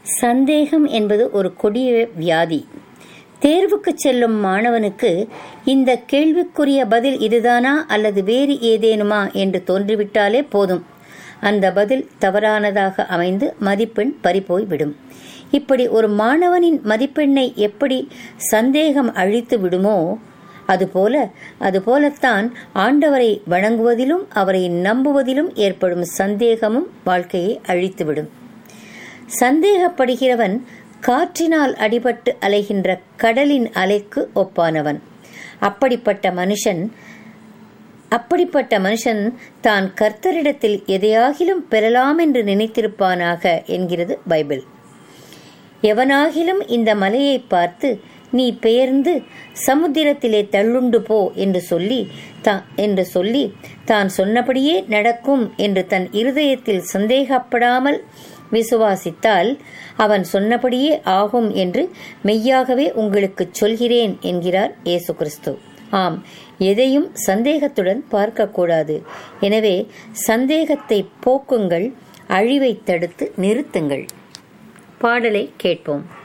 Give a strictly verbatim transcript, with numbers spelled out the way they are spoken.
சந்தேகம் என்பது ஒரு கொடிய வியாதி. தேர்வுக்கு செல்லும் மாணவனுக்கு இந்த கேள்விக்குரிய பதில் இதுதானா அல்லது வேறு ஏதேனுமா என்று தோன்றிவிட்டாலே போதும், அந்த பதில் தவறானதாக அமைந்து மதிப்பெண் பறிபோய்விடும். இப்படி ஒரு மாணவனின் மதிப்பெண்ணை எப்படி சந்தேகம் அழித்து விடுமோ அதுபோல அதுபோலத்தான் ஆண்டவரை வணங்குவதிலும் அவரை நம்புவதிலும் ஏற்படும் சந்தேகமும் வாழ்க்கையை அழித்துவிடும். சந்தேகப்படுகிறவன் காற்றினால் அடிபட்டு அலைகின்ற கடலின் அலைக்கு ஒப்பானவன். அப்படிப்பட்ட மனுஷன் அப்படிப்பட்ட மனுஷன் தான் கர்த்தரிடத்தில் எதையாகிலும் பெறலாம் என்று நினைத்திருப்பானாக என்கிறது பைபிள். எவனாகிலும் இந்த மலையை பார்த்து நீ பெயர்ந்து சமுத்திரத்திலே தள்ளுண்டு போ என்று சொல்லி என்று சொல்லி தான் சொன்னபடியே நடக்கும் என்று தன் இருதயத்தில் சந்தேகப்படாமல் விசுவாசித்தால் அவன் சொன்னபடியே ஆகும் என்று மெய்யாகவே உங்களுக்கு சொல்கிறேன் என்கிறார் இயேசு கிறிஸ்து. ஆம், எதையும் சந்தேகத்துடன் பார்க்கக்கூடாது. எனவே சந்தேகத்தை போக்குங்கள், அழிவை தடுத்து நிறுத்துங்கள். பாடலை கேட்போம்.